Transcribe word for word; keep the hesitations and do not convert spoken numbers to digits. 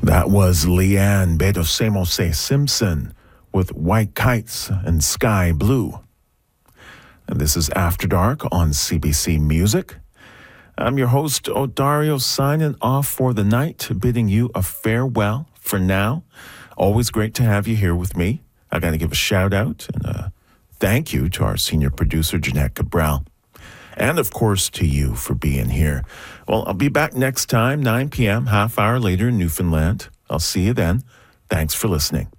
That was Leanne Bedosemos Simpson with White Kites and Sky Blue. And this is After Dark on C B C Music. I'm your host, Odario, signing off for the night, bidding you a farewell for now. Always great to have you here with me. I got to give a shout out and a thank you to our senior producer, Jeanette Cabral. And, of course, to you for being here. Well, I'll be back next time, nine p.m., half hour later in Newfoundland. I'll see you then. Thanks for listening.